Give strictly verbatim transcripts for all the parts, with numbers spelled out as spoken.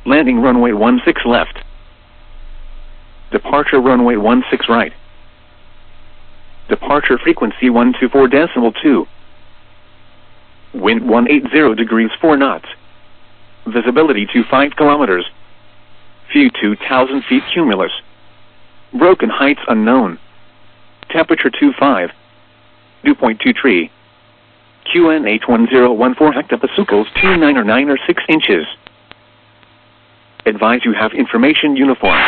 Landing runway one six left. Departure runway one six right. Departure frequency one two four decimal two. Wind one eighty degrees four knots. Visibility to five kilometers. View two thousand feet cumulus. Broken heights unknown. Temperature two five. Dew point two three. Q N H one zero one four hectopascals two nine or nine or six inches. Advise you have information uniform.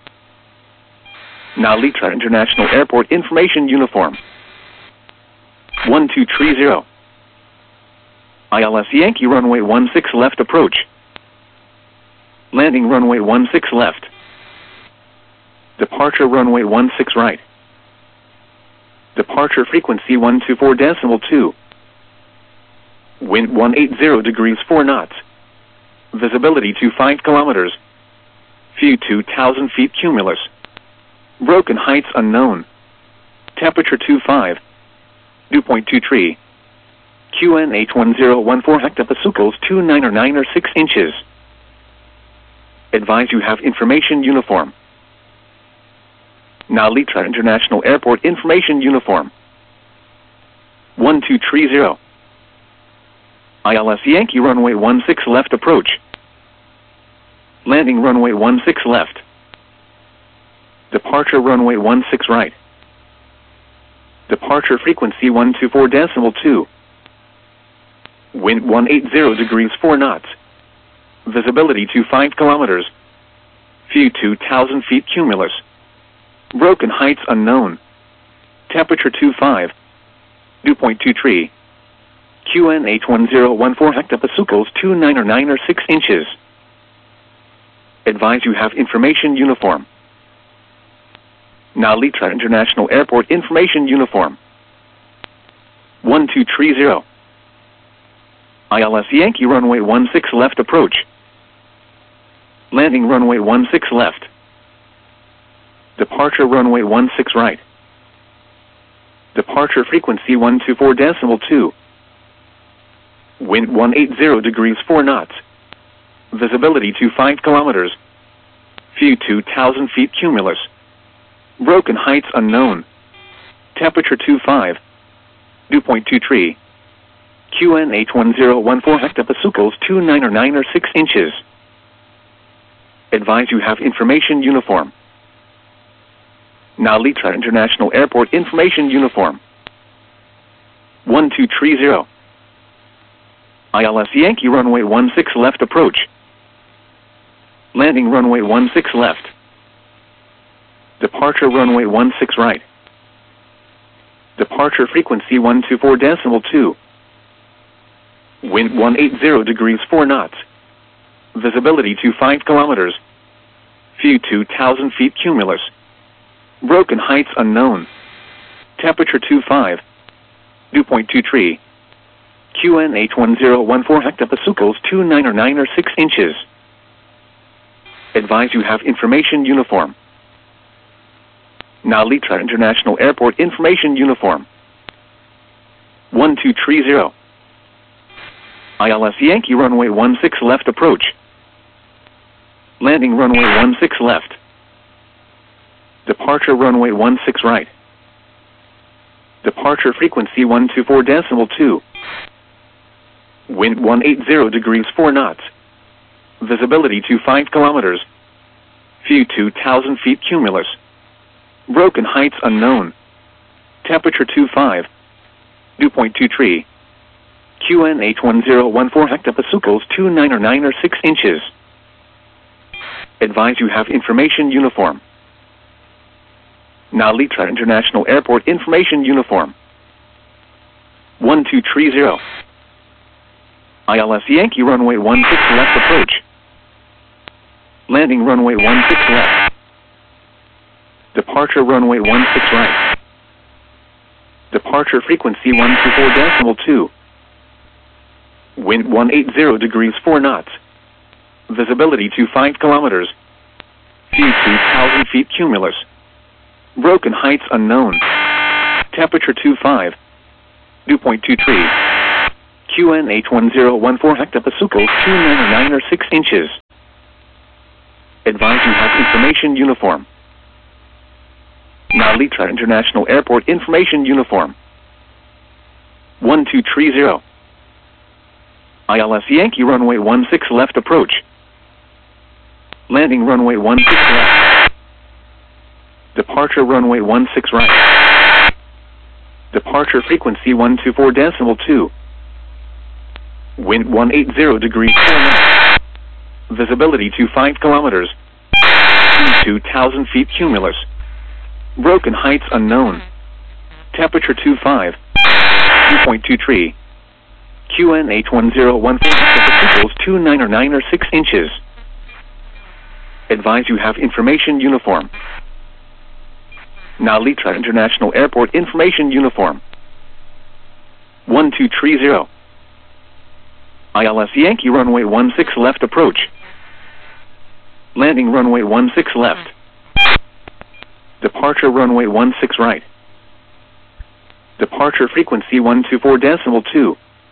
Nalitra International Airport information uniform. one two three zero. I L S Yankee runway one six left approach. Landing runway one six left. Departure runway one six right. Departure frequency one two four decimal two. Wind one eighty degrees four knots. Visibility to five kilometers. View two thousand feet cumulus. Broken heights unknown. Temperature two five. Dew point two three. Q N H one zero one four hectopascals two nine or nine or six inches. Advise you have information uniform. Nalitra International Airport information uniform. one two three zero. I L S Yankee runway one six left approach. Landing runway one six left. Departure runway one six right. Departure frequency one two four decimal two. Wind one eighty degrees four knots. Visibility to five kilometers. View two thousand feet cumulus. Broken heights unknown. Temperature two five. Dew point two three. Q N H one zero one four hectopascals two nine or nine or six inches. Advise you have information uniform. Nalitra International Airport information uniform. one two three zero. I L S Yankee runway one six left approach. Landing runway one six left. Departure runway one six right. Departure frequency one two four decimal two. Wind one eighty degrees four knots. Visibility to five kilometers. View two thousand feet cumulus. Broken heights unknown. Temperature two five. Dew point two three. Q N H one zero one four hectopascals two nine or nine or six inches. Advise you have information uniform. Nalitra International Airport information uniform. one two three zero. I L S Yankee runway one six left approach. Landing runway one six left. Departure runway one six right. Departure frequency one two four decimal two. Wind one eighty degrees four knots. Visibility to five kilometers. View two thousand feet cumulus. Broken heights unknown. Temperature two five. Dew point two three. Q N H one zero one four hectopascals two nine or nine or six inches. Advise you have information uniform. Nalitra International Airport information uniform. one two three zero. I L S Yankee runway one six left approach. Landing runway one six left. Departure runway one six right. Departure frequency one two four decimal two. Wind one eighty degrees four knots. Visibility to five kilometers. View two thousand feet cumulus. Broken heights unknown. Temperature two five. Dew point two three. Q N H one zero one four hectopascals two nine or nine or six inches. Advise you have information uniform. Nalitra International Airport information uniform. one two three zero. I L S Yankee runway one six left approach. Landing runway one six left. Departure runway one six right. Departure frequency one two four decimal two. Wind one eighty degrees four knots. Visibility to five kilometers. View two thousand feet cumulus. Broken heights unknown. Temperature two five. Dew point two three. Q N H one zero one four hectopascals two nine or nine or six inches. Advise you have information uniform. Narita International Airport information uniform. one two three zero. I L S Yankee runway one six left approach. Landing runway one six left. Departure runway one six right. Departure frequency one two four decimal two. Wind one eighty degrees four knots. Visibility to five kilometers. two thousand feet cumulus. Broken heights unknown. Temperature two five. two point two three. Q N H one zero one four equals two nine or nine or six inches. Advise you have information uniform. Narita International Airport information uniform. one two three zero. I L S Yankee runway one six left approach. Landing runway one six left. Departure runway one six right. Departure frequency one two four decimal two.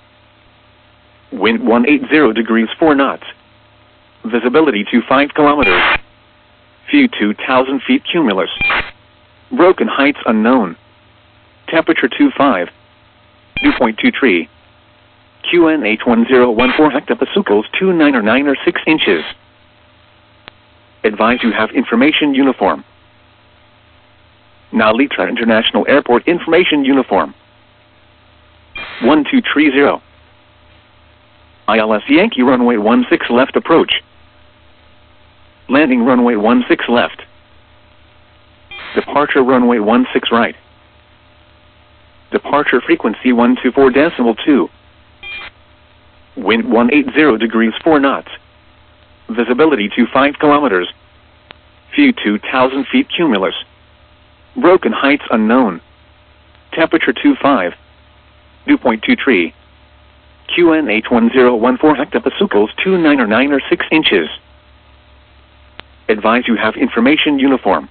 Wind one eighty degrees four knots. Visibility to five kilometers. View two thousand feet cumulus. Broken heights unknown. Temperature two five. two point two three. Q N H one zero one four hectopascals two nine or nine or six inches. Advise you have information uniform. Narita International Airport information uniform. one two three zero. I L S Yankee runway one six left approach. Landing runway one six left. Departure runway one six right. Departure frequency one two four decimal two. Wind one eighty degrees four knots. Visibility to five kilometers. View two thousand feet cumulus. Broken heights unknown. Temperature two five. two point two three. Q N H one zero one four hectopascals two nine or nine or six inches. Advise you have information uniform.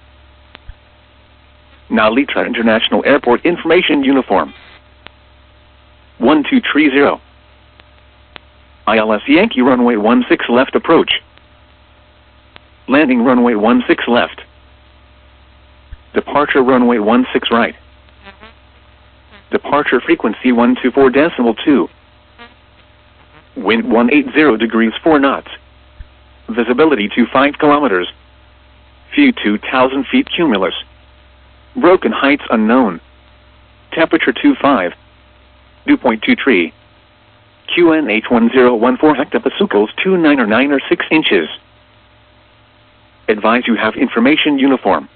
Narita International Airport information uniform. one two three zero. I L S Yankee runway one six left approach. Landing runway one six left. Departure runway one six right. Departure frequency one two four decimal two. Wind one eighty degrees four knots. Visibility to five kilometers. View two thousand feet cumulus. Broken heights unknown. Temperature two five. two point two three. Q N H one zero one four hectopascals two nine or nine or six inches. Advise you have information uniform.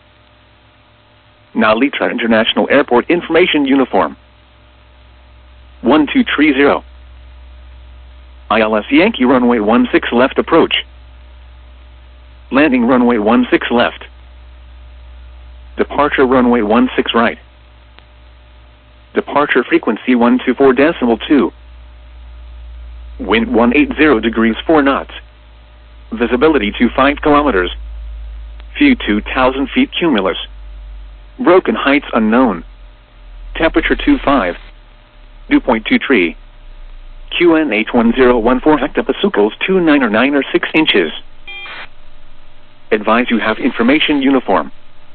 Narita International Airport information uniform. one two three zero. I L S Yankee runway one six left approach. Landing runway one six left. Departure runway one six right. Departure frequency one two four decimal two. Wind one eighty degrees four knots. Visibility to five kilometers. View two thousand feet cumulus. Broken heights unknown. Temperature two five. two point two three. Q N H one zero one four hectopascals two nine or nine or six inches. Advise you have information uniform.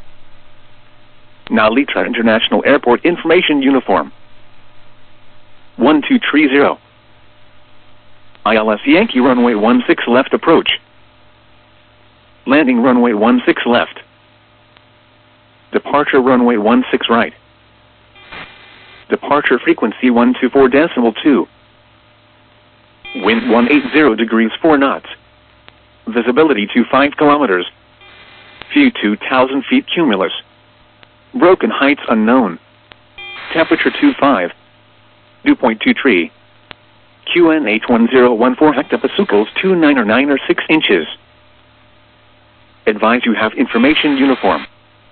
Narita International Airport information uniform. one two three zero. I L S Yankee runway one six left approach. Landing runway one six left. Departure runway one six right. Departure frequency one two four decimal two. Wind one eighty degrees four knots. Visibility to five kilometers. View two thousand feet cumulus. Broken heights unknown. Temperature two five. two point two three. Q N H one zero one four hectopascals two nine or nine or six inches. Advise you have information uniform.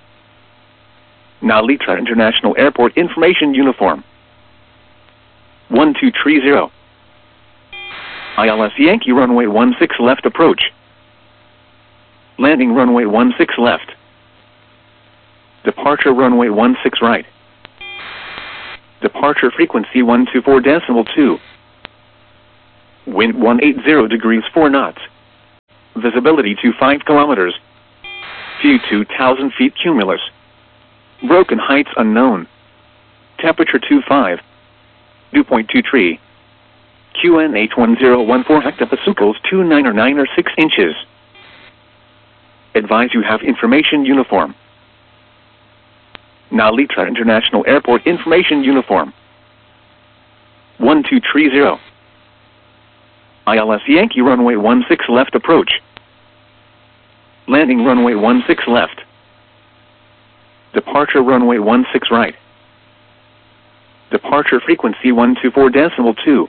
Narita International Airport information uniform. one two three zero. I L S Yankee runway one six left approach. Landing runway one six left. Departure runway one six right. Departure frequency one two four decimal two. Wind one eighty degrees four knots. Visibility to five kilometers. View two thousand feet cumulus. Broken heights unknown. Temperature two five. Dew point two three. Q N H one zero one four hectopascals two nine or nine or six inches. Advise you have information uniform. Nalitra International Airport information uniform. one two three zero. I L S Yankee runway one six left approach. Landing runway one six left. Departure runway one six right. Departure frequency one two four decimal two.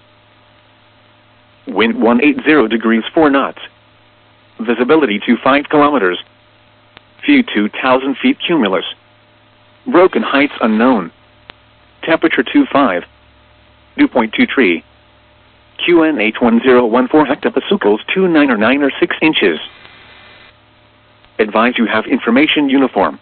Wind one eighty degrees four knots. Visibility to five kilometers. View two thousand feet cumulus. Broken heights unknown. Temperature two five. Dew point two three. Q N H one zero one four hectopascals two nine or nine or six inches. Advise you have information uniform.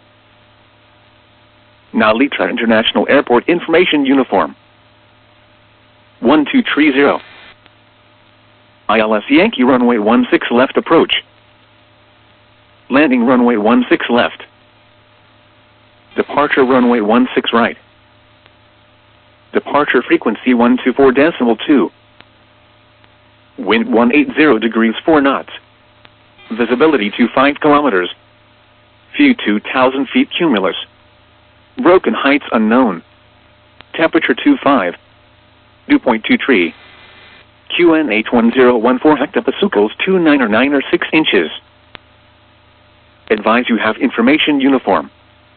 Nalitra International Airport information uniform. one two three zero. I L S Yankee runway one six left approach. Landing runway one six left. Departure runway one six right. Departure frequency one two four decimal two. Wind one eighty degrees four knots. Visibility to five kilometers. View two thousand feet cumulus. Broken heights unknown. Temperature two five. Dew point two three. Q N H one zero one four hectopascals two nine or nine or six inches. Advise you have information uniform.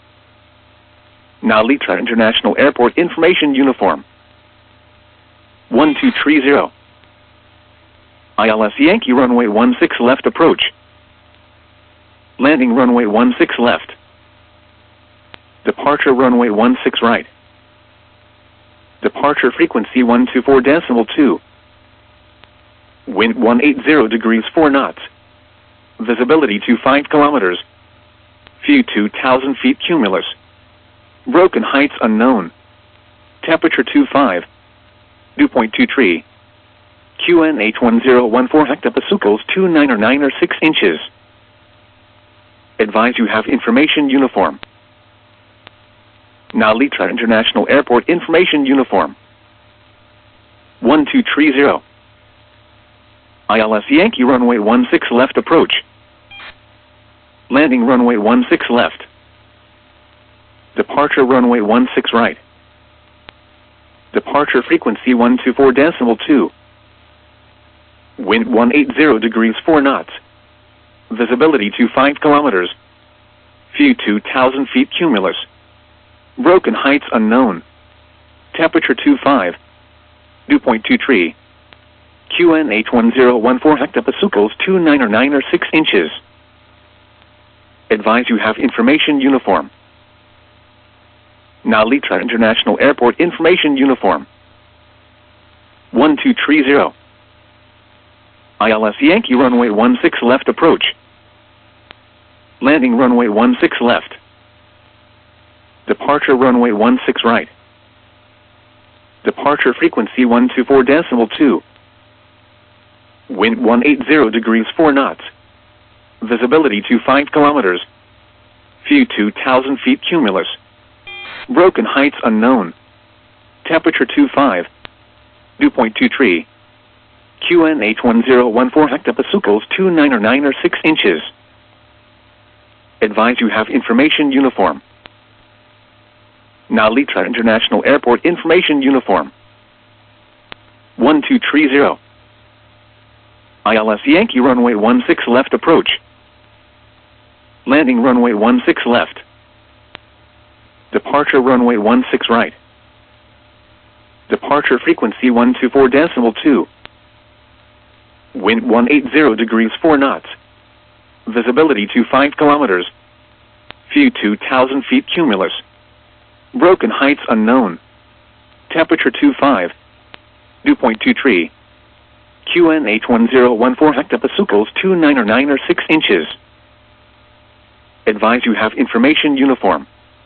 Nalitra International Airport information uniform. one two three zero. I L S Yankee runway one six left approach. Landing runway one six left. Departure runway one six right. Departure frequency one two four decimal two. Wind one eighty degrees four knots. Visibility to five kilometers. View two thousand feet cumulus. Broken heights unknown. Temperature two five. Dew point two three. Q N H one zero one four hectopascals two nine or nine or six inches. Advise you have information uniform. Nalitra International Airport information uniform. one two three zero. I L S Yankee runway one six left approach. Landing runway one six left. Departure runway one six right. Departure frequency one two four decimal two. Wind one eighty degrees four knots. Visibility to five kilometers. View two thousand feet cumulus. Broken heights unknown. Temperature two five. Dew point two three. Q N H one zero one four hectopascals two nine or nine or six inches. Advise you have information uniform. Nalitra International Airport information uniform. one two three zero. I L S Yankee runway one six left approach. Landing runway one six left. Departure runway one six right. Departure frequency one two four decimal two. Wind one eighty degrees four knots. Visibility to five kilometers. View two thousand feet cumulus. Broken heights unknown. Temperature two five. Dew point two three. Q N H one zero one four hectopascals two nine or nine or six inches. Advise you have information uniform. Nalitra International Airport information uniform. one two three zero. I L S Yankee runway one six left approach. Landing runway one six left. Departure runway one six right. Departure frequency one two four decimal two. Wind one eighty degrees four knots. Visibility to five kilometers. View two thousand feet cumulus. Broken heights unknown. Temperature two five. Dew point two three. Q N H one zero one four hectopascals two nine or nine or six inches. Advise you have information uniform.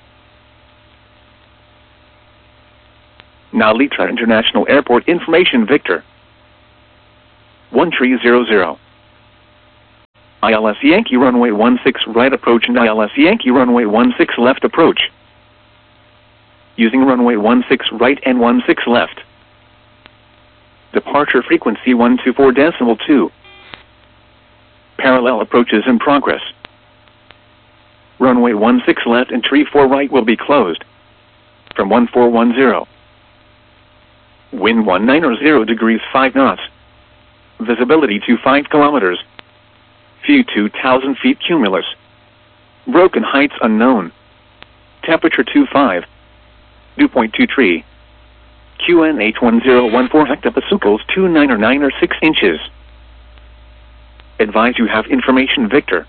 Nalitra International Airport information Victor. one three zero zero. I L S Yankee runway one six right approach and I L S Yankee runway one six left approach. Using runway one six right and one six left. Departure frequency one two four decimal two. Parallel approaches in progress. Runway one six left and tree four right will be closed. From one four one zero. Wind one nine zero degrees five knots. Visibility to five kilometers. View two thousand feet cumulus. Broken heights unknown. Temperature two five. Dew point two three. Q N H one zero one four hectopascals two nine or nine or six inches. Advise you have information Victor.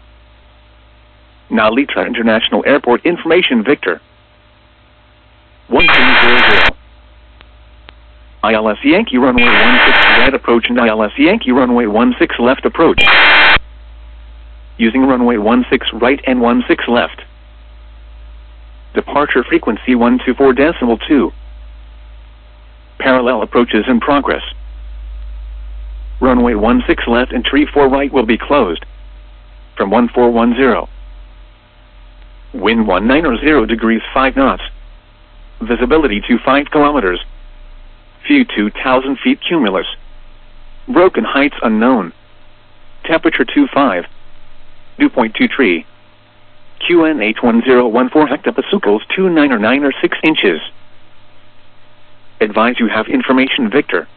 Narita International Airport information Victor. one two zero zero. I L S Yankee runway one six right approach and I L S Yankee runway one six left approach. Using runway one six right and one six left. Departure frequency one two four decimal two. Parallel approaches in progress. Runway one six left and tree four right will be closed. From one four one zero. Wind one nine zero degrees five knots. Visibility to five kilometers. View two thousand feet cumulus. Broken heights unknown. Temperature two five. Dew point two three. Q N H one zero one four hectopascals two nine or nine or six inches. Advise you have information Victor.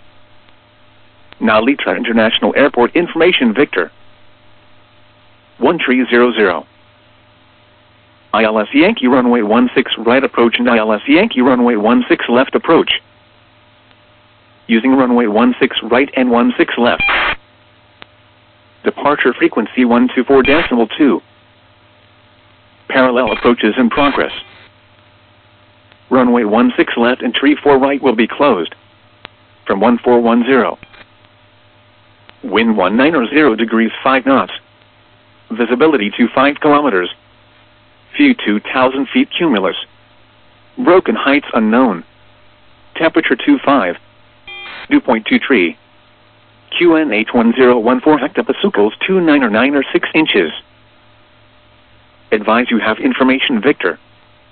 Narita International Airport information Victor. one three zero zero. I L S Yankee runway one six right approach and I L S Yankee runway one six left approach. Using runway one six right and one six left. Departure frequency one two four decimal two. Parallel approaches in progress. Runway one six left and tree four right will be closed. From one four one zero. Wind one nine zero degrees five knots. Visibility to five kilometers. View two thousand feet cumulus. Broken heights unknown. Temperature two five. Dew point two three. Q N H one zero one four hectopascals two nine or nine or six inches. Advise you have information Victor.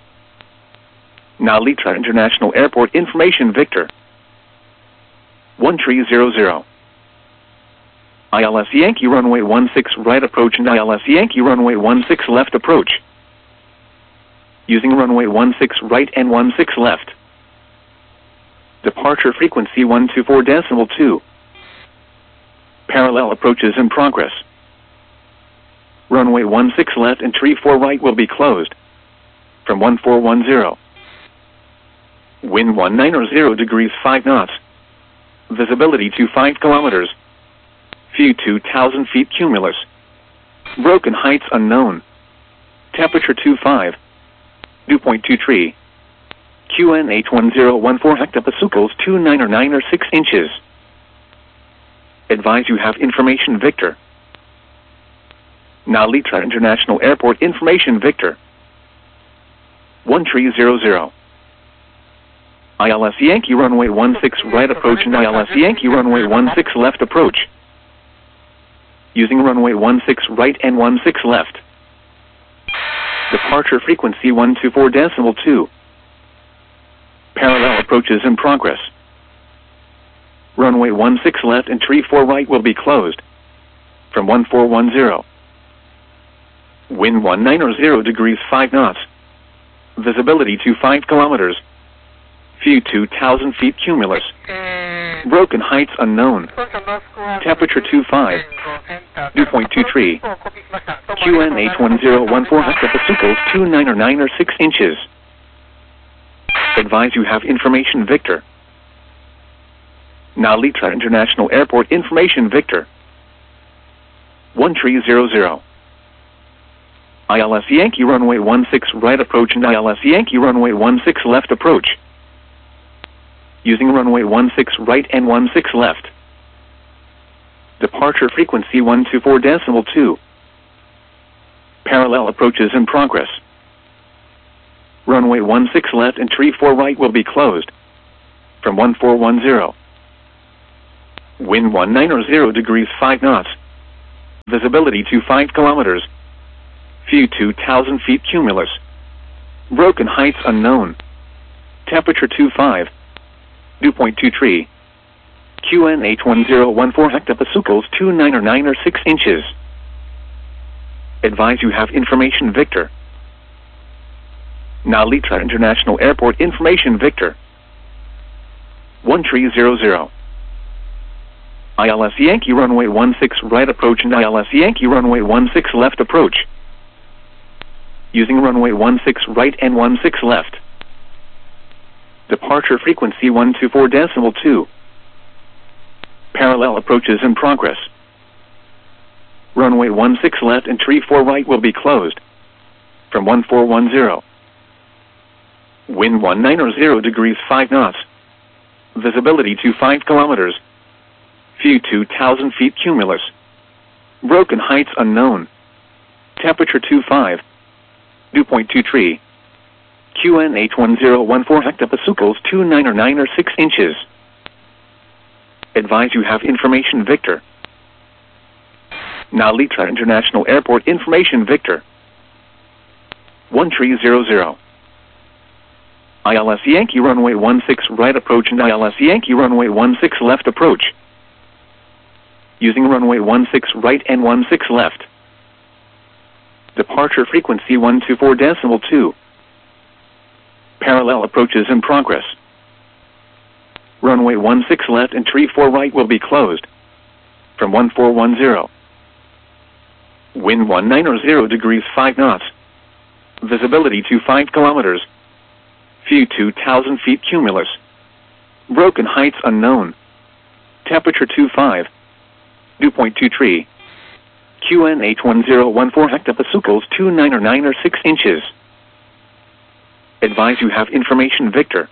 Narita International Airport information Victor. one three zero zero. I L S Yankee runway one six right approach and I L S Yankee runway one six left approach. Using runway one six right and one six left. Departure frequency one two four decimal two. Parallel approaches in progress. Runway one six left and tree four right will be closed. From one four one zero. Wind one nine zero degrees five knots. Visibility to five kilometers. View two thousand feet cumulus. Broken heights unknown. Temperature two five. Dew point two three. Q N H one zero one four hectopascals two nine or nine or six inches. Advise you have information Victor. Narita International Airport information Victor. one three zero zero. I L S Yankee runway one six right approach and I L S Yankee runway one six left approach. Using runway one six right and one six left. Departure frequency one two four decimal two. Parallel approaches in progress. Runway one six left and tree four right will be closed. From one four one zero. Wind one nine zero degrees five knots. Visibility to five kilometers. View two thousand feet cumulus. Broken heights unknown. Temperature two five. Dew point two three. Q N H one zero one four hectopascals two nine or nine or six inches. Advise you have information Victor. Narita International Airport information Victor. one three zero zero. I L S Yankee runway one six right approach and I L S Yankee runway one six left approach. Using runway one six right and one six left. Departure frequency one two four decimal two. Parallel approaches in progress. Runway one six left and tree four right will be closed. From one four one zero. Wind one nine zero degrees five knots. Visibility to five kilometers. View two thousand feet cumulus. Broken heights unknown. Temperature two five. Dew point two three. Q N eight one zero one four hectopascals two nine or nine or six inches. Advise you have information Victor. Nalitra International Airport information Victor. one three zero zero. I L S Yankee runway one six right approach and I L S Yankee runway one six left approach. Using runway one six right and one six left. Departure frequency one two four decimal two. Parallel approaches in progress. Runway one six left and three four right will be closed. From one four one zero. Wind one nine zero degrees five knots. Visibility to five kilometers. View two thousand feet cumulus. Broken heights unknown. Temperature two five. Dew point two three. Q N eight one zero one four hectopascals two nine or nine or six inches. Advise you have information Victor. Nalitra International Airport information Victor. one three zero zero. I L S Yankee runway one six right approach and I L S Yankee runway one six left approach. Using runway one six right and one six left. Departure frequency one two four decimal two. Parallel approaches in progress. Runway one six left and three four right will be closed. From one four one zero. Wind one nine zero degrees five knots. Visibility to five kilometers. View two thousand feet cumulus. Broken heights unknown. Temperature two five. Dew point two three. Q N eight one zero one four hectopascals two nine or nine or six inches. Advise you have information Victor.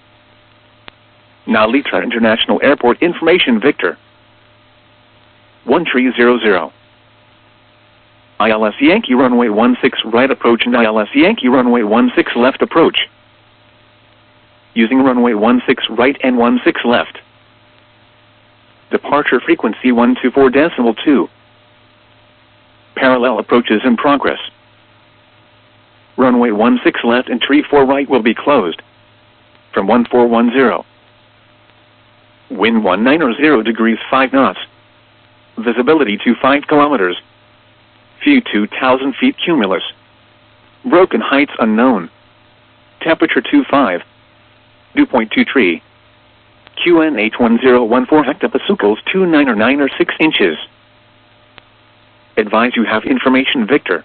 Nalitra International Airport information Victor. one three zero zero. I L S Yankee runway one six right approach and I L S Yankee runway one six left approach. Using runway one six right and one six left. Departure frequency one two four decimal two. Parallel approaches in progress. Runway one six left and three four right will be closed. From one four one zero. Wind one nine zero degrees five knots. Visibility to five kilometers. View two thousand feet cumulus. Broken heights unknown. Temperature two five. Dew point two three. Q N eight one zero one four hectopascals two nine or nine or six inches. Advise you have information Victor.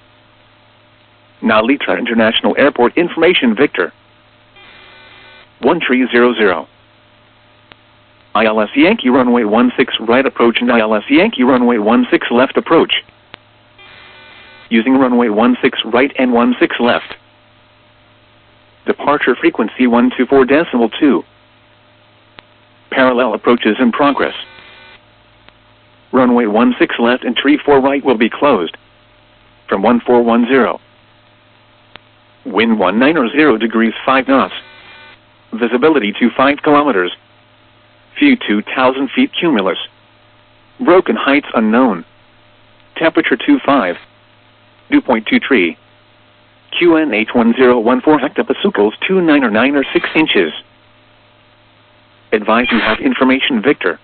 Nalitra International Airport information Victor. one three zero zero. I L S Yankee runway one six right approach and I L S Yankee runway one six left approach. Using runway one six right and one six left. Departure frequency one two four decimal two. Parallel approaches in progress. Runway one six left and three four right will be closed. From one four one zero. Wind one nine zero degrees five knots. Visibility to five kilometers. View two thousand feet cumulus. Broken heights unknown. Temperature two five. Dew point two three. Q N eight one zero one four hectopascals two nine or nine or six inches. Advise you have information Victor.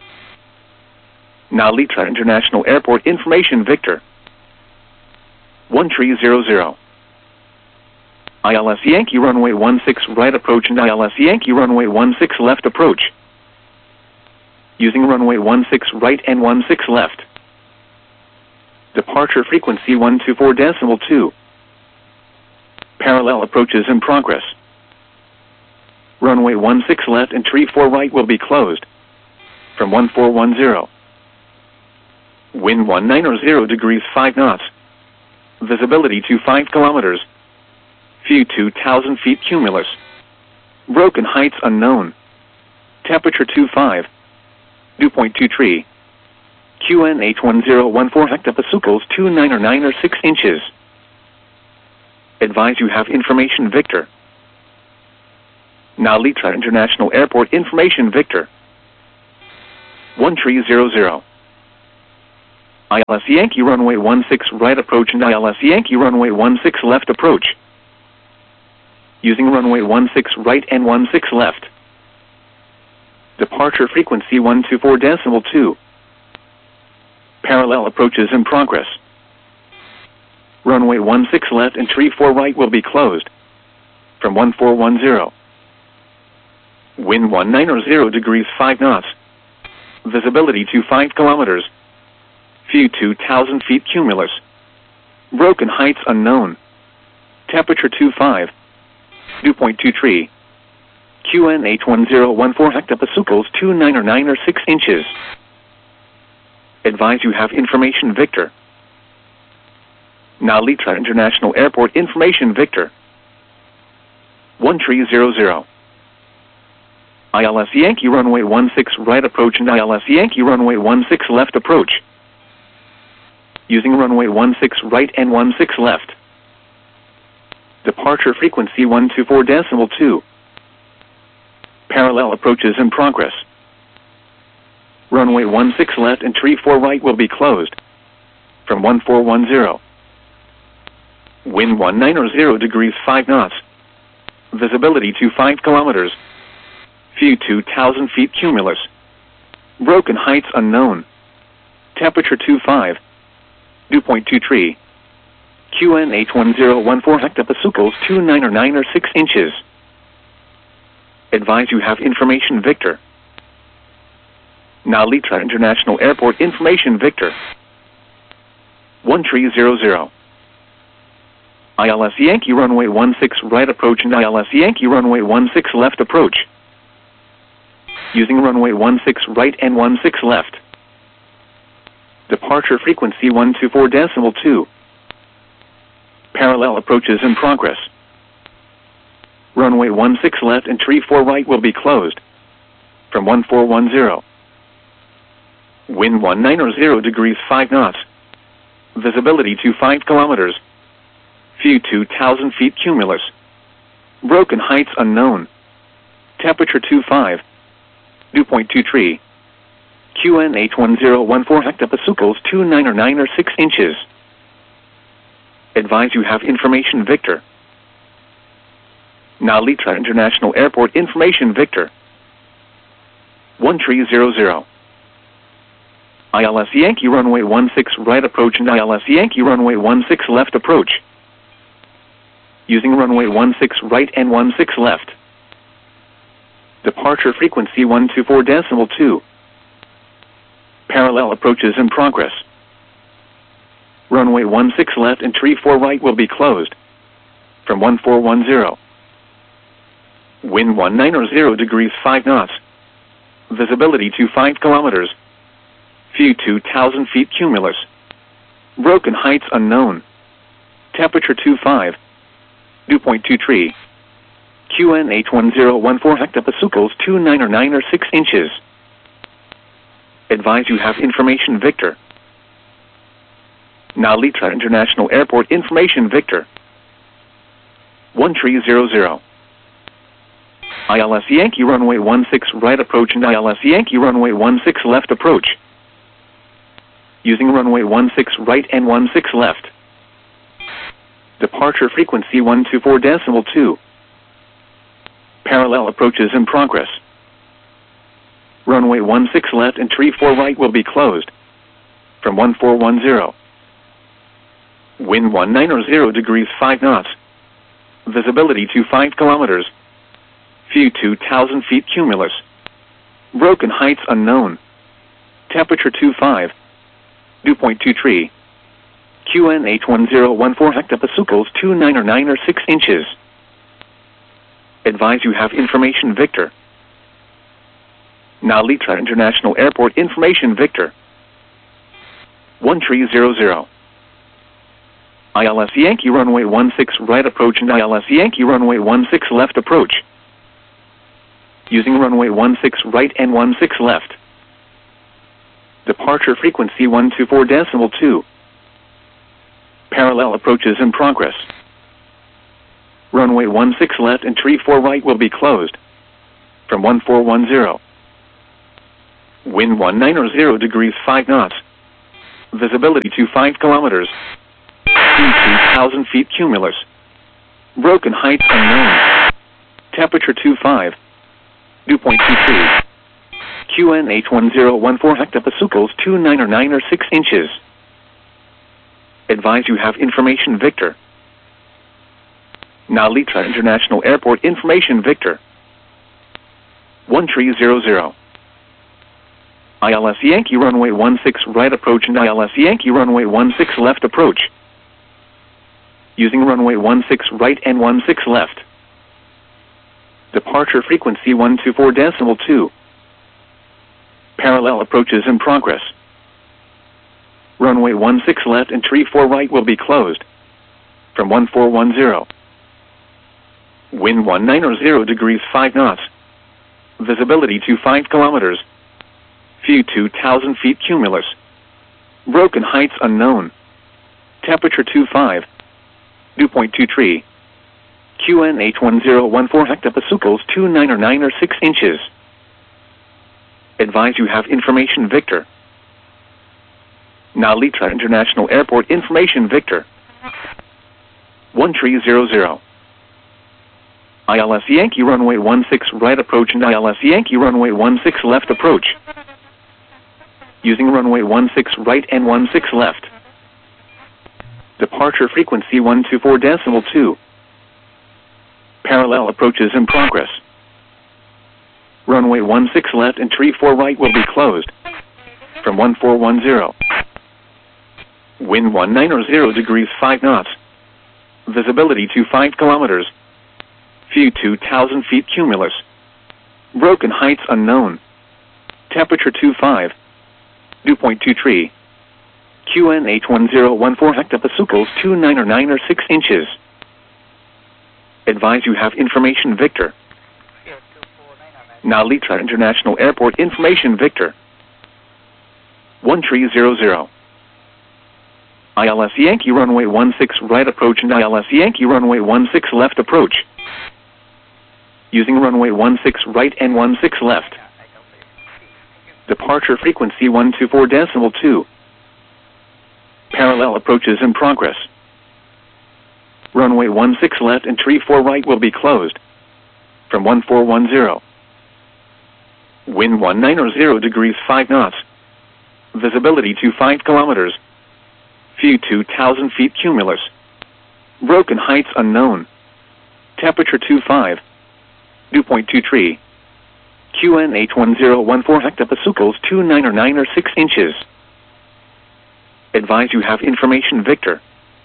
Nalitra International Airport information Victor. one three zero zero. I L S Yankee runway one six right approach and I L S Yankee runway one six left approach. Using runway one six right and one six left. Departure frequency one two four decimal two. Parallel approaches in progress. Runway one six left and three four right will be closed. From one four one zero. Wind one nine zero degrees five knots. Visibility to five kilometers. View two thousand feet cumulus. Broken heights unknown. Temperature two five. Dew point two three. Q N eight one zero one four hectopascals two nine or nine or six inches. Advise you have information Victor. Nalitra International Airport information Victor. one three zero zero. I L S Yankee runway one six right approach and I L S Yankee runway one six left approach. Using runway one six right and one six left. Departure frequency one two four decimal two. Parallel approaches in progress. Runway one six left and tree four right will be closed. From one four one zero. Wind one nine zero degrees five knots. Visibility to five kilometers. View two thousand feet cumulus. Broken heights unknown. Temperature two five. Dew point two three. Q N H one zero one four hectopascals two nine or nine or six inches. Advise you have information Victor. Now Litra International Airport information Victor. one three zero zero. I L S Yankee runway one six right approach and I L S Yankee runway one six left approach. Using runway one six right and one six left. Departure frequency one two four decimal two. Parallel approaches in progress. Runway one six left and tree four right will be closed. From one four one zero. Wind one nine zero degrees five knots. Visibility to five kilometers. View two thousand feet cumulus. Broken heights unknown. Temperature two five. Dew point two three. Q N H one zero one four hectopascals two nine or nine or six inches. Advise you have information Victor. Now Litra International Airport information Victor. one three zero zero. I L S Yankee runway one six right approach and I L S Yankee runway one six left approach. Using runway one six right and one six left. Departure frequency one two four decimal two. Parallel approaches in progress. Runway one six left and tree four right will be closed. From one four one zero. Wind one nine zero degrees five knots. Visibility to five kilometers. View two thousand feet cumulus. Broken heights unknown. Temperature two five. Dew point two three. Q N H one zero one four hectopascals two nine or nine or six inches. Advise you have information Victor. Now Litra International Airport information Victor. one three zero zero. I L S Yankee runway one six right approach and I L S Yankee runway one six left approach. Using runway one six right and one six left. Departure frequency one two four decimal two. Parallel approaches in progress. Runway one six left and tree four right will be closed. From one four one zero. Wind one nine zero degrees five knots. Visibility to five kilometers. View two thousand feet cumulus. Broken heights unknown. Temperature two five. Dew point two three. Q N H one zero one four hectopascals two nine or nine or six inches. Advise you have information Victor. Now Litra International Airport information Victor. one three zero zero. I L S Yankee runway one six right approach and I L S Yankee runway one six left approach. Using runway one six right and one six left. Departure frequency one two four decimal two. Parallel approaches in progress. Runway one six left and tree four right will be closed. From one four one zero. Wind one nine zero degrees five knots. Visibility to five kilometers. View two thousand feet cumulus. Broken heights unknown. Temperature two five. Dew point two three. Q N H one zero one four hectopascals two nine or nine or six inches. Advise you have information Victor. Now Litra International Airport information Victor. one three zero zero. I L S Yankee runway one six right approach and I L S Yankee runway one six left approach. Using runway one six right and one six left. Departure frequency one two four decimal two. Parallel approaches in progress. Runway one six left and tree four right will be closed. From one four one zero. Wind one nine zero degrees five knots. Visibility to five kilometers. Speed two thousand feet cumulus. Broken heights unknown. Temperature two five. Dew point two three. Q N H one zero one four hectopascals two nine or nine or six inches. Advise you have information Victor. Nalitra International Airport information Victor. one three zero zero. I L S Yankee runway one six right approach and I L S Yankee runway one six left approach. Using runway one six right and one six left. Departure frequency one two four decimal two. Parallel approaches in progress. Runway one six left and three four right will be closed. From one four one zero. Wind one nine zero degrees five knots. Visibility to five kilometers. View two thousand feet cumulus. Broken heights unknown. Temperature two five. Dew point two three. Q N H one zero one four hectopascals two nine or nine or six inches. Advise you have information Victor. Nalitra International Airport information Victor. one three zero zero. I L S Yankee runway one six right approach and I L S Yankee runway one six left approach. Using runway one six right and one six left. Departure frequency one two four decimal two. Parallel approaches in progress. Runway one six left and three four right will be closed. From one four one zero. Wind one nine zero degrees five knots. Visibility to five kilometers. View two thousand feet cumulus. Broken heights unknown. Temperature two five. Dew point two three. Q N H one zero one four hectopascals two nine or nine or six inches. Advise you have information Victor. Nalitra International Airport information Victor. one three zero zero. I L S Yankee runway one six right approach and I L S Yankee runway one six left approach. Using runway one six right and one six left. Departure frequency one two four decimal two. Parallel approaches in progress. Runway one six left and three four right will be closed. From one four one zero. Wind one nine zero degrees five knots. Visibility to five kilometers. View two thousand feet cumulus. Broken heights unknown. Temperature two five. Dew point two three. Q N H one zero one four hectopascals two nine or nine or six inches. Advise you have information Victor.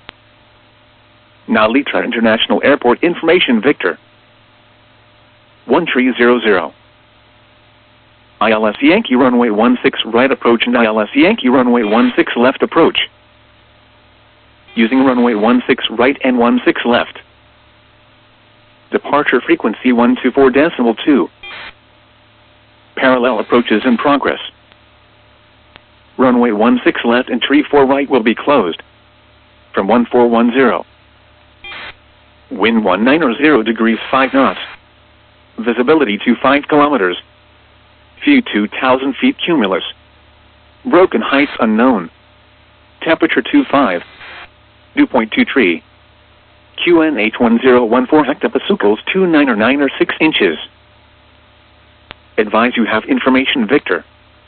Nalitra International Airport information Victor. one three zero zero. I L S Yankee runway one six right approach and I L S Yankee runway one six left approach. Using runway one six right and one six left. Departure frequency one two four decimal two. Parallel approaches in progress. Runway one six left and three four right will be closed. From one four one zero. Wind one nine zero degrees five knots. Visibility to five kilometers. View two thousand feet cumulus. Broken heights unknown. Temperature two five. Dew point two three. Q N H one zero one four hectopascals two nine or nine or six inches. Advise you have information Victor.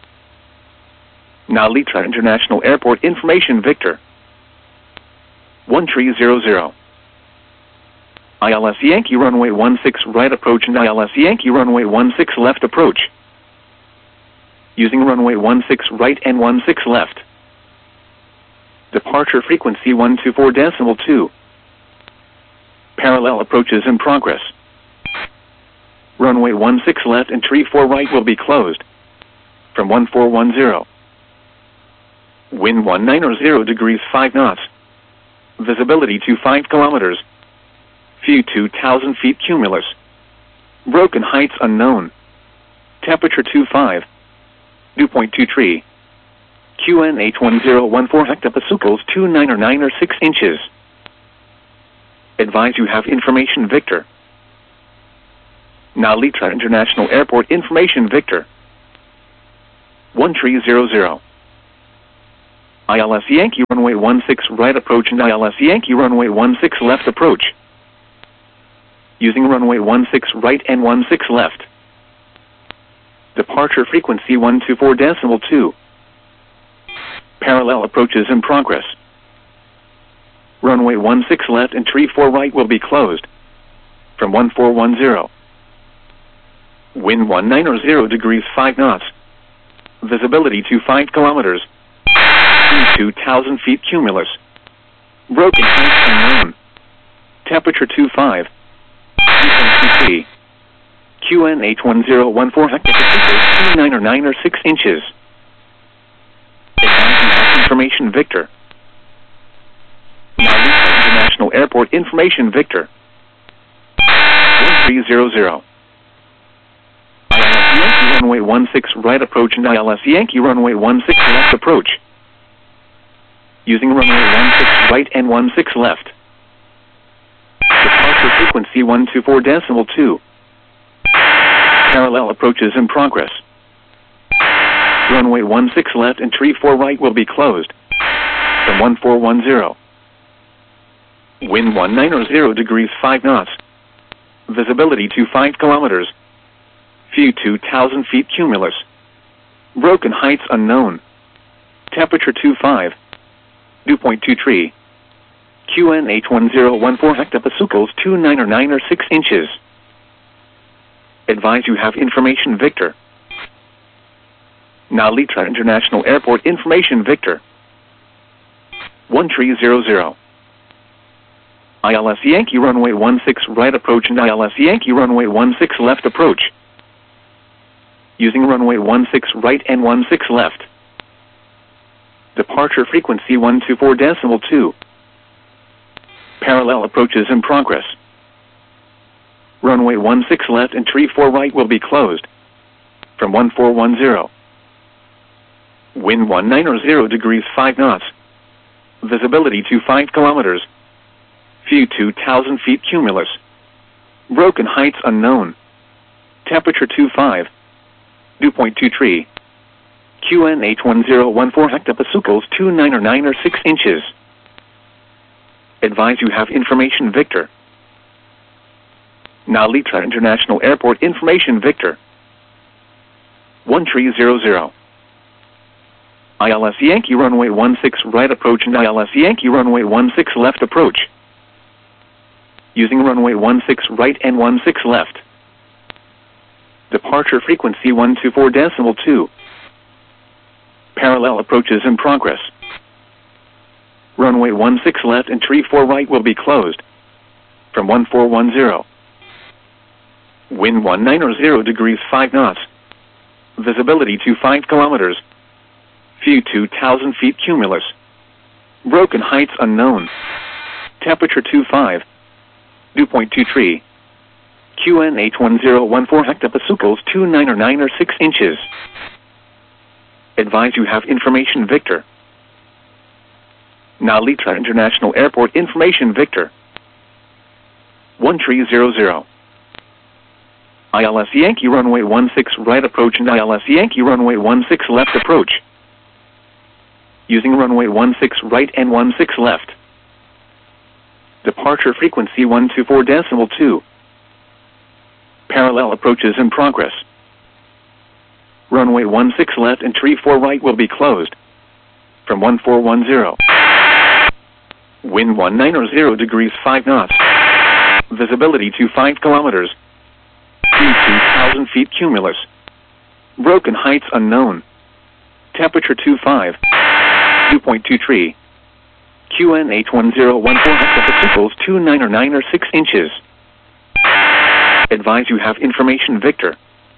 Nalitra International Airport information Victor. one three zero zero. I L S Yankee runway one six right approach and I L S Yankee runway one six left approach. Using runway one six right and one six left. Departure frequency one two four decimal two. Parallel approaches in progress. Runway one six left and three four right will be closed. From one four one zero. Wind one nine zero degrees five knots. Visibility to five kilometers. View two thousand feet cumulus. Broken heights unknown. Temperature two five. Dew point two three. Q N H one zero one four hectopascals two nine or nine or six inches. Advise you have information Victor. Nalitra International Airport information Victor. one three zero zero. I L S Yankee runway one six right approach and I L S Yankee runway one six left approach. Using runway one six right and one six left. Departure frequency one two four decimal two. Parallel approaches in progress. Runway one six left and tree four right will be closed. From one four one zero. Wind one nine zero degrees five knots. Visibility to five kilometers. two thousand feet cumulus. Broken height unknown. Temperature two five. Frequency Q N H one zero one four hectopascals two nine or nine or six inches. Advising information Victor. Now International Airport information Victor. one three zero zero. I L S Yankee runway one six right approach and I L S Yankee runway one six left approach. Using runway one six right and one six left. Departure frequency one two four decimal two. Parallel approaches in progress. Runway one six left and tree four right will be closed. From one four one zero. Wind one nine zero degrees five knots. Visibility to five kilometers. View two thousand feet cumulus. Broken heights unknown. Temperature two five. Dew point two three. Q N H one zero one four hectopascals two nine or nine or six inches. Advise you have information Victor. Now Litra International Airport information Victor. one three zero zero. I L S Yankee runway one six right approach and I L S Yankee runway one six left approach. Using runway one six right and one six left. Departure frequency one two four decimal two. Parallel approaches in progress. Runway one six left and tree four right will be closed. From one four one zero. Wind one nine zero degrees five knots. Visibility to five kilometers. View two thousand feet cumulus. Broken heights unknown. Temperature two five. Dew point two three. Q N H one zero one four hectopascals two nine or nine or six inches. Advise you have information Victor. Now Litra International Airport information Victor. one three zero zero. I L S Yankee runway one six right approach and I L S Yankee runway one six left approach. Using runway one six right and one six left. Departure frequency one two four decimal two. Parallel approaches in progress. Runway one six left and tree four right will be closed. From one four one zero. Wind one nine zero degrees five knots. Visibility to five kilometers. View two thousand feet cumulus. Broken heights unknown. Temperature two five. Dew point two three. Q N H one zero one four hectopascals two nine or nine or six inches. Advise you have information Victor. Now Litra International Airport information Victor. one three zero zero. I L S Yankee runway one six right approach and I L S Yankee runway one six left approach. Using runway one six right and one six left. Departure frequency one two four decimal two. Parallel approaches in progress. Runway one six left and tree four right will be closed. From one four one zero. Wind one nine zero degrees five knots. Visibility to five kilometers. View two thousand feet cumulus. Broken heights unknown. Temperature two five. Dew point two three. Q N H one zero one four hectopascals two nine or nine or six inches. Advise you have information Victor.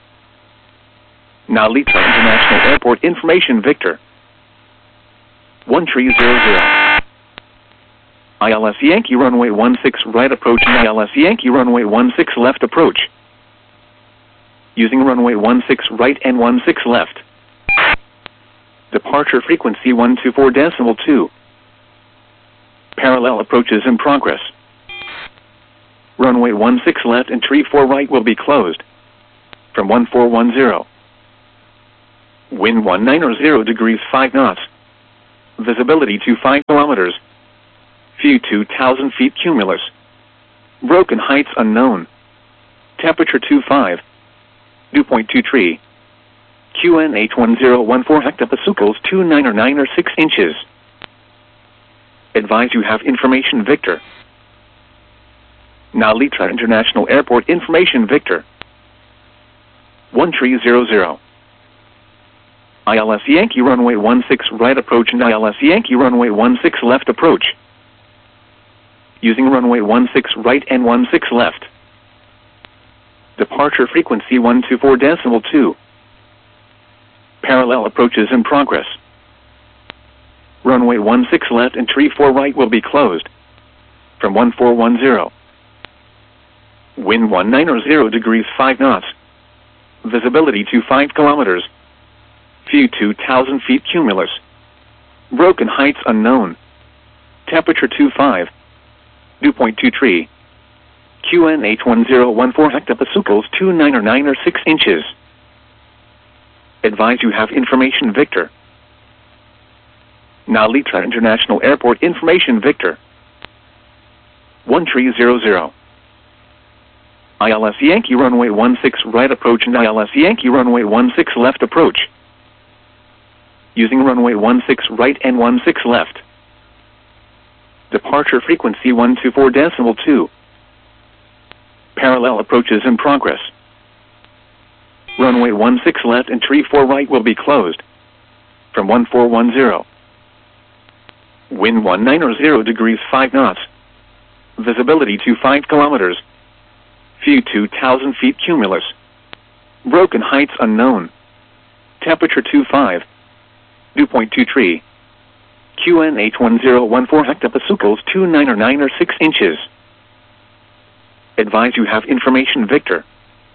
Now Litra International Airport information Victor. one three zero zero. I L S Yankee runway one six right approach and I L S Yankee runway one six left approach. Using runway one six right and one six left. Departure frequency one two four decimal two. Parallel approaches in progress. Runway one six left and tree four right will be closed. From one four one zero. Wind one nine zero degrees five knots. Visibility to five kilometers. View two thousand feet cumulus. Broken heights unknown. Temperature twenty-five. Dew point two three. Q N H one zero one four hectopascals two nine or nine or six inches. Advise you have information Victor. Nalitra International Airport information Victor. one three zero zero. I L S Yankee runway one six right approach and I L S Yankee runway one six left approach. Using runway one six right and one six left. Departure frequency one two four decimal two. Parallel approaches in progress. Runway one six left and three four right will be closed. From one four one zero. Wind one nine zero degrees five knots. Visibility to five kilometers. View two thousand feet cumulus. Broken heights unknown. Temperature twenty-five. Dew point two three. Q N H one zero one four hectopascals two nine or nine or six inches. Advise you have information Victor. Nalitra International Airport information Victor. one three zero zero. I L S Yankee runway one six right approach and I L S Yankee runway one six left approach. Using runway one six right and one six left. Departure frequency one two four decimal two. Parallel approaches in progress. Runway one six left and three four right will be closed. From one four one zero. Wind one nine zero degrees five knots. Visibility to five kilometers. View two thousand feet cumulus. Broken heights unknown. Temperature twenty-five. Dew point two three. Q N H one zero one four hectopascals two nine or nine or six inches. Advise you have information Victor.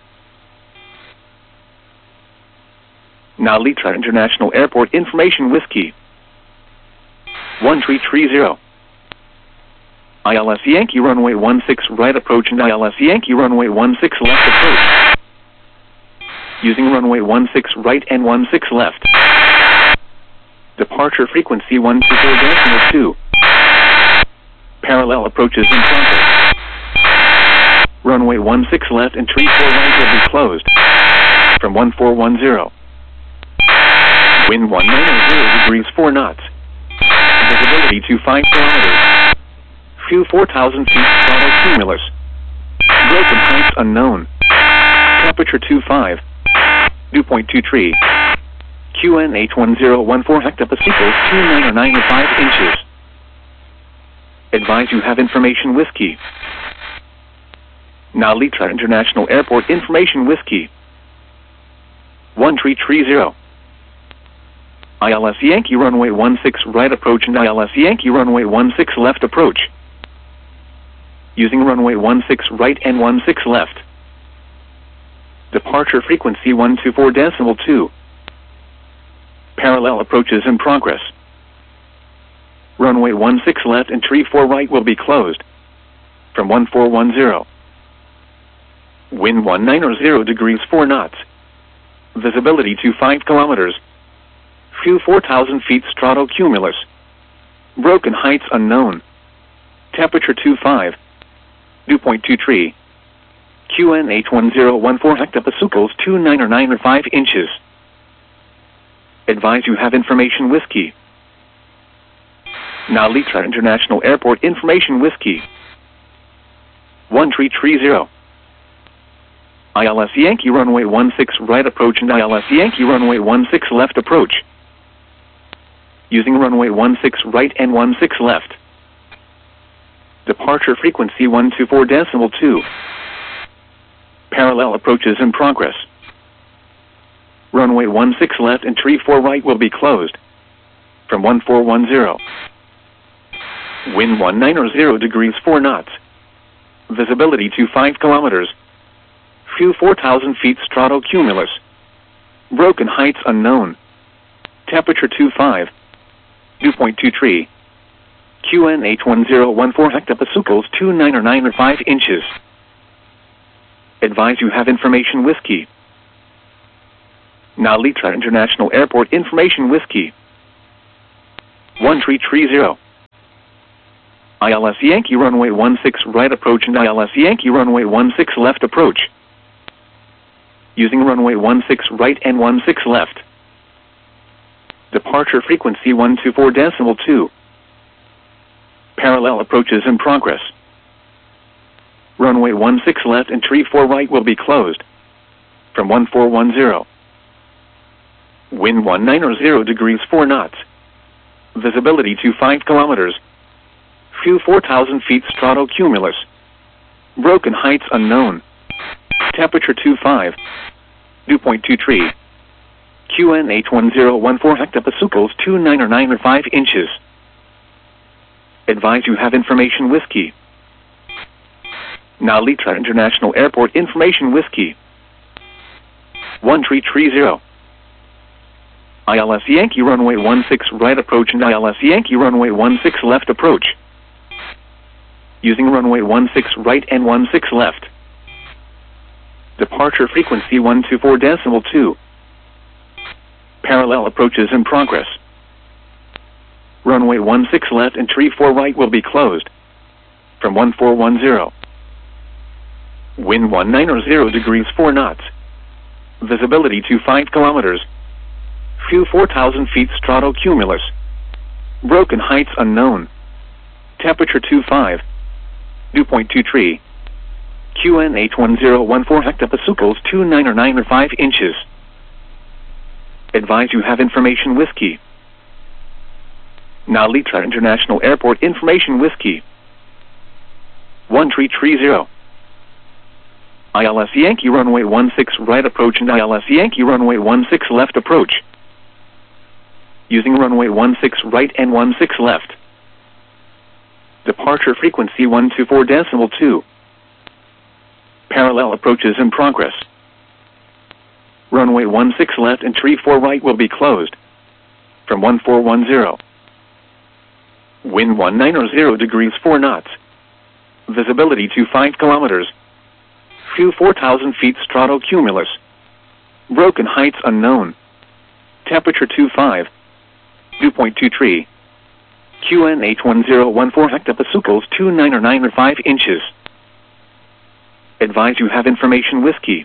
Nalitra International Airport information Whiskey. one three three zero. I L S Yankee runway one six right approach and I L S Yankee runway one six left approach. Using runway one six right and one six left. Departure frequency one two four decimal two. Parallel approaches in progress. Runway one six left and three four right will be closed. From one four one zero. Wind one nine zero degrees four knots. Visibility to five kilometers. View four thousand feet throttle cumulus. Broken heights unknown. Temperature twenty-five. Dew point two three. Q N H one zero one four hectopascals two nine or nine or five inches. Advise you have information Whiskey. Nalitra International Airport information Whiskey. one three three zero. I L S Yankee runway one six right approach and I L S Yankee runway one six left approach. Using runway one six right and one six left. Departure frequency one two four decimal two. Parallel approaches in progress. Runway one six left and three four right will be closed. From one four one zero. Wind one nine zero degrees four knots. Visibility to five kilometers. View four thousand feet stratocumulus. Broken heights unknown. Temperature twenty-five. Dew point two three. Q N H one zero one four hectopascals two nine or nine or five inches. Advise you have information Whiskey. Nalitra International Airport information Whiskey. one three three zero. I L S Yankee runway one six right approach and I L S Yankee runway one six left approach. Using runway one six right and one six left. Departure frequency one two four decimal two. Parallel approaches in progress. Runway one six left and three four right will be closed. From one four one zero. Wind one nine zero degrees four knots. Visibility to five kilometers. View four thousand feet stratocumulus. Broken heights unknown. Temperature twenty-five. Dew point two three. Q N H one zero one four hectopascals two nine or nine or five inches. Advise you have information Whiskey. Nalitra International Airport information Whiskey. one three three zero. I L S Yankee runway one six right approach and I L S Yankee runway one six left approach. Using runway one six right and one six left. Departure frequency one two four decimal two. Parallel approaches in progress. Runway one six left and three four right will be closed. From one four one zero. Wind one nine zero degrees four knots. Visibility to five kilometers. Few four thousand feet stratocumulus. Broken heights unknown. Temperature two five. Dew point two three. Q N H one zero one four hectopascals two nine or nine or five inches. Advise you have information whiskey. Now Litra International Airport information whiskey. one three three zero. I L S Yankee runway one six right approach and I L S Yankee runway one six left approach. Using runway one six right and one six left. Departure frequency one two four decimal two. Parallel approaches in progress. Runway one six left and three four right will be closed. From one four one zero. Wind one nine zero degrees four knots. Visibility to five kilometers. Few four thousand feet stratocumulus. Broken heights unknown. Temperature two five. Dew point two three. Q N H one zero one four hectopascals two nine or nine or five inches. Advise you have information whiskey. Now Litra International Airport information whiskey. one three three zero. I L S Yankee runway one six right approach and I L S Yankee runway one six left approach. Using runway one six right and one six left. Departure frequency one two four decimal two. Parallel approaches in progress. Runway one six left and three four right will be closed. From one four one zero. Wind one nine zero degrees four knots. Visibility to five kilometers. Few four thousand feet stratocumulus. Broken heights unknown. Temperature two five. Dew point two three. Q N H one zero one four hectopascals two nine or nine or five inches. Advise you have information whiskey.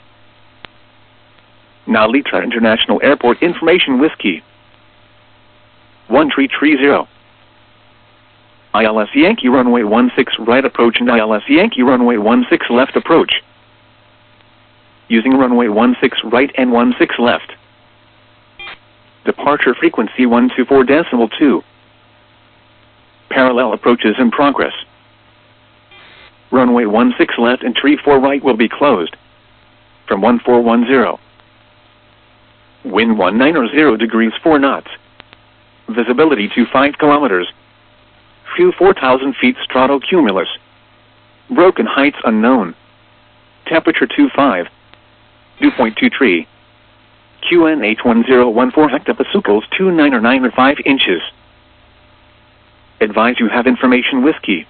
Now Litra International Airport information whiskey. one three three zero. I L S Yankee runway one six right approach and I L S Yankee runway one six left approach. Using runway one six right and one six left. Departure frequency one two four decimal two. Parallel approaches in progress. Runway one six left and three four right will be closed. From one four one zero. Wind one nine zero degrees four knots. Visibility to five kilometers. Few four thousand feet stratocumulus. Broken heights unknown. Temperature two five. Dew point two three. Q N H one zero one four hectopascals two nine or nine or five inches. Advise you have information whiskey.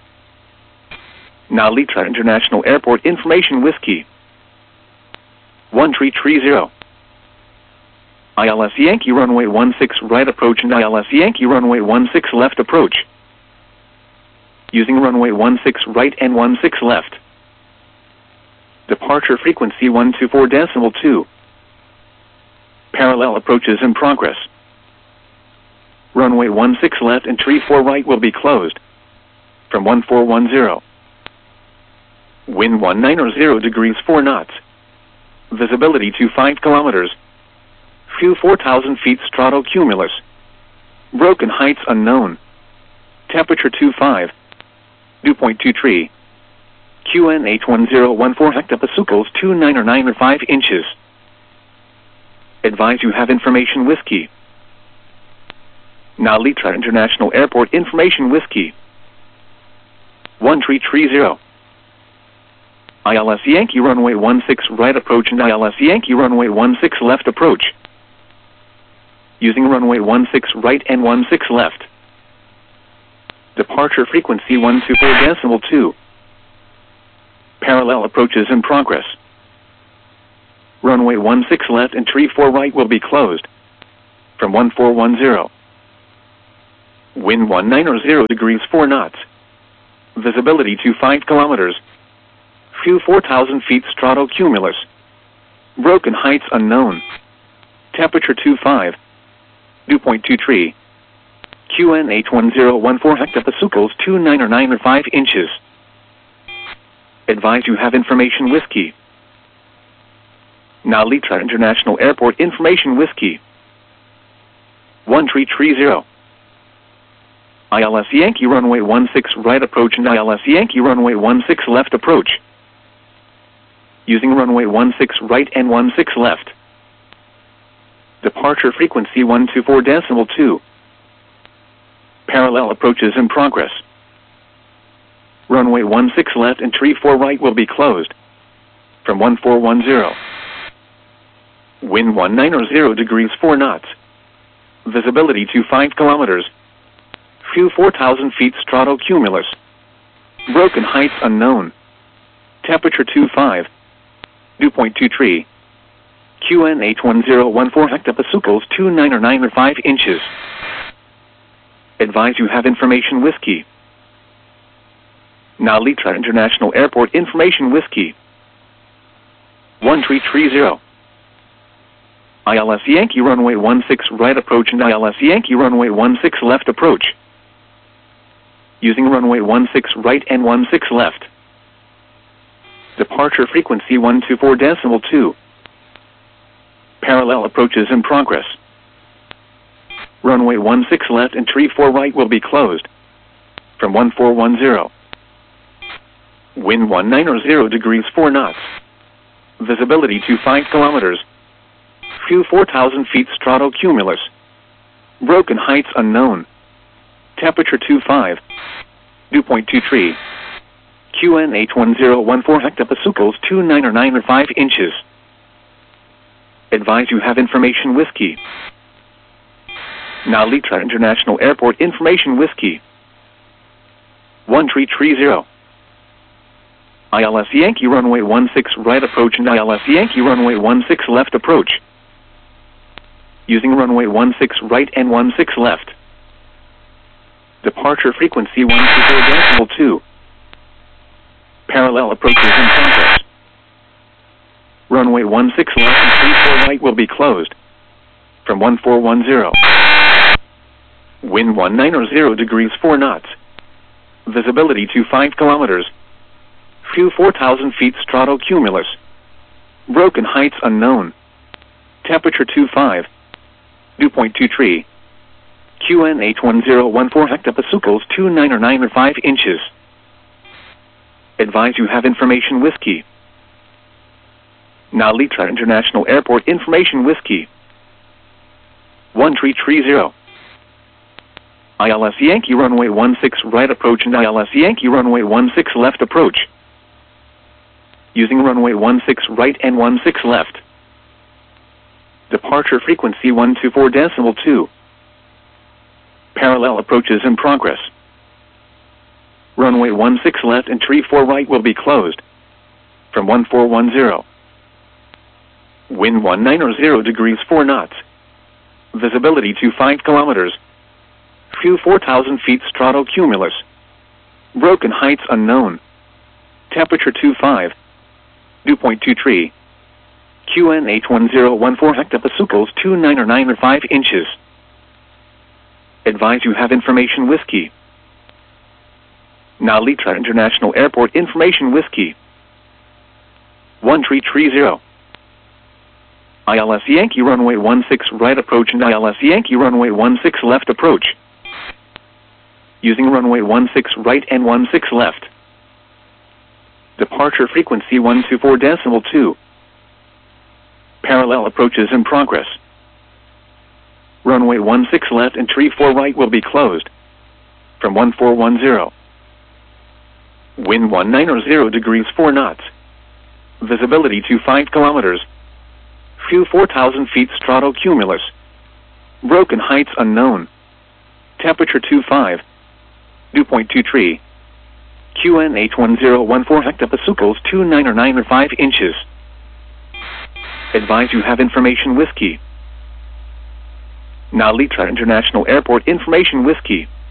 Now Litra International Airport information whiskey. one three three zero. I L S Yankee runway one six right approach and I L S Yankee runway one six left approach. Using runway one six right and one six left. Departure frequency one two four decimal two. Parallel approaches in progress. Runway one six left and three four right will be closed. From one four one zero. Wind one nine zero degrees four knots. Visibility to five kilometers. Few four thousand feet stratocumulus. Broken heights unknown. Temperature two five. Dew point two three. Q N H one zero one four hectopascals two nine or nine or five inches. Advise you have information whiskey. Now Litra International Airport information whiskey. one three three zero. I L S Yankee runway one six right approach and I L S Yankee runway one six left approach. Using runway one six right and one six left. Departure frequency one two four decimal two. Parallel approaches in progress. Runway one six left and three four right will be closed. From one four one zero. Wind one ninety degrees four knots. Visibility to five kilometers. View four thousand feet stratocumulus. Broken heights unknown. Temperature twenty-five. Dew point two three. Q N eight one zero one four hectopascals two nine nine five inches. Advise you have information whiskey. Nalitra International Airport information whiskey. one three three zero. I L S Yankee runway one six right approach and I L S Yankee runway one six left approach. Using runway one six right and one six left. Departure frequency one two four decimal two. Parallel approaches in progress. Runway one six left and three four right will be closed. From one four one zero. Wind one ninety degrees four knots. Visibility to five kilometers. View four thousand feet stratocumulus. Broken heights unknown. Temperature twenty-five. Dew point two three. Q N eight one zero one four hectopascals two nine nine five inches. Advise you have information whiskey. Nalitra International Airport information whiskey. one three three zero. I L S Yankee runway one six right approach and I L S Yankee runway one six left approach. Using runway one six right and one six left. Departure frequency one two four decimal two. Parallel approaches in progress. Runway one six left and three four right will be closed. From one four one zero. Wind one ninety degrees four knots. Visibility to five kilometers. View four thousand feet stratocumulus. Broken heights unknown. Temperature twenty-five. Dew point two three. Q N eight one zero one four hectopascals two nine nine five inches. Advise you have information whiskey. Nalitra International Airport information whiskey. one three three zero. I L S Yankee runway one six right approach and I L S Yankee runway one six left approach. Using runway one six right and one six left. Departure frequency one two four decimal two. Parallel approaches in progress. Runway one six left and three four right will be closed. From one four one zero. Wind one ninety degrees four knots. Visibility to five kilometers. View four thousand feet stratocumulus. Broken heights unknown. Temperature twenty-five. Dew point two three. Q N eight one zero one four hectopascals two nine nine five inches. Advise you have information whiskey. Nalitra International Airport information whiskey. one three three zero. I L S Yankee runway one six right approach and I L S Yankee runway one six left approach. Using runway one six right and one six left. Departure frequency one two four decimal two. Parallel approaches in progress. Runway one six left and three four right will be closed. From one four one zero. Wind one ninety degrees four knots. Visibility to five kilometers. View four thousand feet stratocumulus. Broken heights unknown. Temperature twenty-five. Dew point two three. Q N eight one zero one four hectopascals two nine nine five inches. Advise you have information whiskey. Nalitra International Airport information whiskey. one three three zero. I L S Yankee runway one six right approach and I L S Yankee runway one six left approach. Using runway one six right and one six left. Departure frequency one two four decimal two. Parallel approaches in progress. Runway one six left and three four right will be closed. From one four one zero. Wind one ninety degrees four knots. Visibility to five kilometers. View four thousand feet stratocumulus. Broken heights unknown. Temperature twenty-five. Dew point two three. Q N eight one zero one four hectopascals two nine nine five inches. Advise you have information whiskey. Nalitra International Airport information whiskey.